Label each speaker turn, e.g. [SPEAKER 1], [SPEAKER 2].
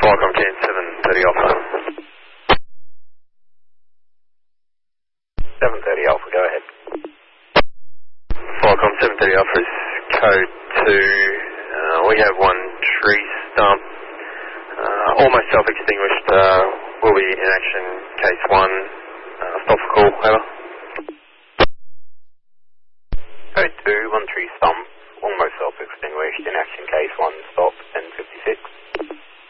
[SPEAKER 1] Qualcomm 10, 730 Alpha.
[SPEAKER 2] 730 Alpha, go ahead.
[SPEAKER 1] Qualcomm 730 Alpha is code 2. We have one tree stump, almost self-extinguished. Will be in action, case 1. Stop for call, over.
[SPEAKER 2] Code 2, one tree stump, almost self-extinguished, in action, case 1, stop.